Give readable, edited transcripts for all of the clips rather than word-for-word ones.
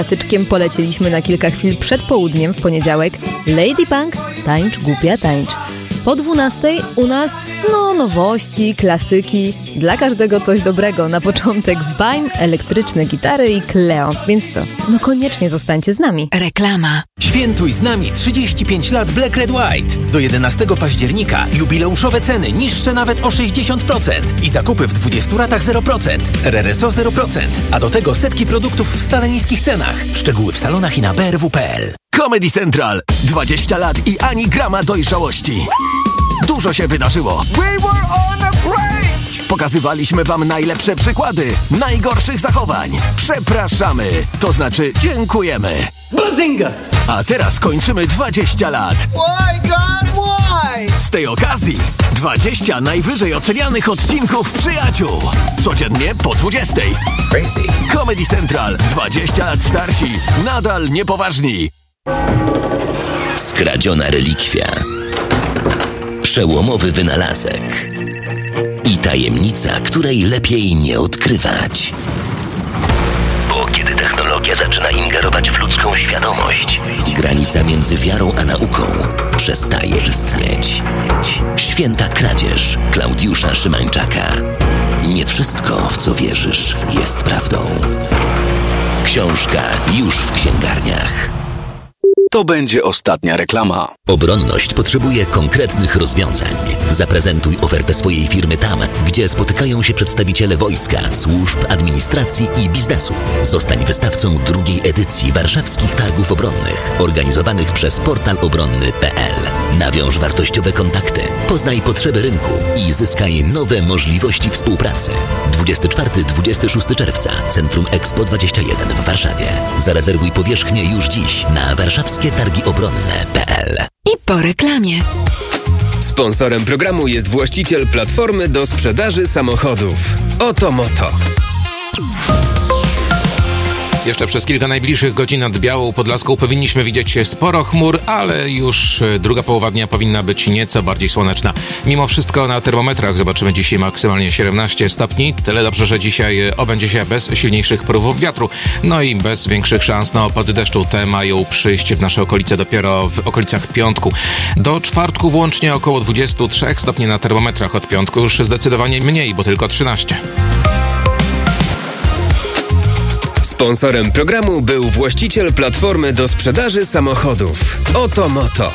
Klasyczkiem polecieliśmy na kilka chwil przed południem w poniedziałek. Lady Punk, tańcz, głupia, tańcz. Po 12:00 u nas, nowości, klasyki. Dla każdego coś dobrego. Na początek Baim, elektryczne gitary i Cleo. Więc co? Koniecznie zostańcie z nami. Reklama. Świętuj z nami 35 lat Black Red White. Do 11 października jubileuszowe ceny niższe nawet o 60% i zakupy w 20 ratach 0%. RRSO 0%, a do tego setki produktów w stale niskich cenach. Szczegóły w salonach i na brw.pl. Comedy Central. 20 lat i ani grama dojrzałości. Dużo się wydarzyło. Pokazywaliśmy wam najlepsze przykłady najgorszych zachowań. Przepraszamy, to znaczy dziękujemy. Bazinga! A teraz kończymy 20 lat. Why, God, why? Z tej okazji 20 najwyżej ocenianych odcinków Przyjaciół. Codziennie po 20:00. Crazy. Comedy Central. 20 lat starsi. Nadal niepoważni. Skradziona relikwia. Przełomowy wynalazek. I tajemnica, której lepiej nie odkrywać. Bo kiedy technologia zaczyna ingerować w ludzką świadomość, granica między wiarą a nauką przestaje istnieć. Święta kradzież Klaudiusza Szymańczaka. Nie wszystko, w co wierzysz, jest prawdą. Książka już w księgarniach. To będzie ostatnia reklama. Obronność potrzebuje konkretnych rozwiązań. Zaprezentuj ofertę swojej firmy tam, gdzie spotykają się przedstawiciele wojska, służb, administracji i biznesu. Zostań wystawcą drugiej edycji Warszawskich Targów Obronnych, organizowanych przez portal obronny.pl. Nawiąż wartościowe kontakty, poznaj potrzeby rynku i zyskaj nowe możliwości współpracy. 24-26 czerwca, Centrum Expo 21 w Warszawie. Zarezerwuj powierzchnię już dziś na warszawskietargiobronne.pl. I po reklamie. Sponsorem programu jest właściciel platformy do sprzedaży samochodów. Oto Moto. Jeszcze przez kilka najbliższych godzin nad Białą Podlaską powinniśmy widzieć sporo chmur, ale już druga połowa dnia powinna być nieco bardziej słoneczna. Mimo wszystko na termometrach zobaczymy dzisiaj maksymalnie 17 stopni. Tyle dobrze, że dzisiaj obędzie się bez silniejszych porywów wiatru. No i bez większych szans na opady deszczu. Te mają przyjść w nasze okolice dopiero w okolicach piątku. Do czwartku włącznie około 23 stopni na termometrach. Od piątku już zdecydowanie mniej, bo tylko 13. Sponsorem programu był właściciel platformy do sprzedaży samochodów. Oto Moto.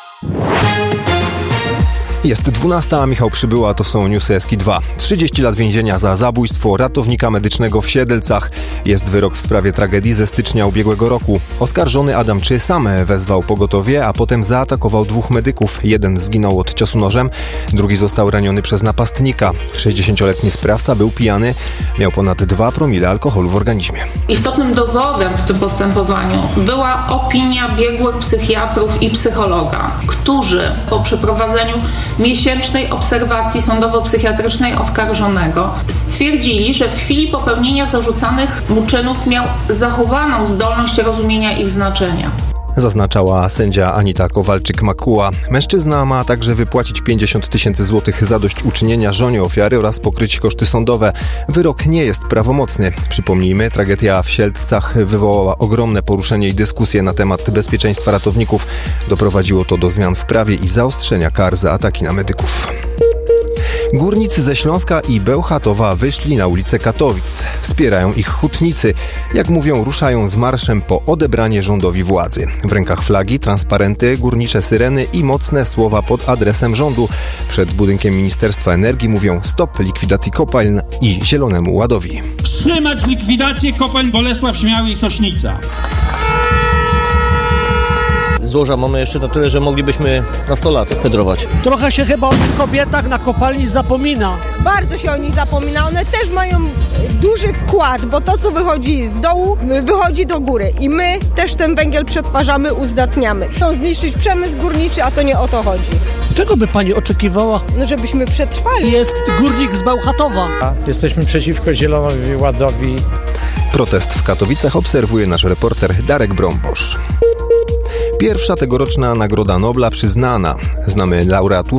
Jest 12, a Michał Przybyła, to są newsy Eski 2. 30 lat więzienia za zabójstwo ratownika medycznego w Siedlcach. Jest wyrok w sprawie tragedii ze stycznia ubiegłego roku. Oskarżony Adam Czy sam wezwał pogotowie, a potem zaatakował 2 medyków. Jeden zginął od ciosu nożem, drugi został raniony przez napastnika. 60-letni sprawca był pijany, miał ponad 2 promile alkoholu w organizmie. Istotnym dowodem w tym postępowaniu była opinia biegłych psychiatrów i psychologa, którzy po przeprowadzeniu miesięcznej obserwacji sądowo-psychiatrycznej oskarżonego stwierdzili, że w chwili popełnienia zarzucanych mu czynów miał zachowaną zdolność rozumienia ich znaczenia. Zaznaczała sędzia Anita Kowalczyk-Makuła. Mężczyzna ma także wypłacić 50 000 złotych zadośćuczynienia żonie ofiary oraz pokryć koszty sądowe. Wyrok nie jest prawomocny. Przypomnijmy, tragedia w Siedlcach wywołała ogromne poruszenie i dyskusję na temat bezpieczeństwa ratowników. Doprowadziło to do zmian w prawie i zaostrzenia kar za ataki na medyków. Górnicy ze Śląska i Bełchatowa wyszli na ulice Katowic. Wspierają ich hutnicy. Jak mówią, ruszają z marszem po odebranie rządowi władzy. W rękach flagi, transparenty, górnicze syreny i mocne słowa pod adresem rządu. Przed budynkiem Ministerstwa Energii mówią stop likwidacji kopalń i Zielonemu Ładowi. Wstrzymać likwidację kopalń Bolesław, Śmiały i Sośnica. Złoża mamy jeszcze na tyle, że moglibyśmy na 100 lat fedrować. Trochę się chyba o tych kobietach na kopalni zapomina. Bardzo się o nich zapomina. One też mają duży wkład, bo to, co wychodzi z dołu, wychodzi do góry. I my też ten węgiel przetwarzamy, uzdatniamy. Chcą zniszczyć przemysł górniczy, a to nie o to chodzi. Czego by pani oczekiwała? No, żebyśmy przetrwali. Jest górnik z Bełchatowa. Jesteśmy przeciwko Zielonowi Ładowi. Protest w Katowicach obserwuje nasz reporter Darek Brąbosz. Pierwsza tegoroczna Nagroda Nobla przyznana. Znamy laureatów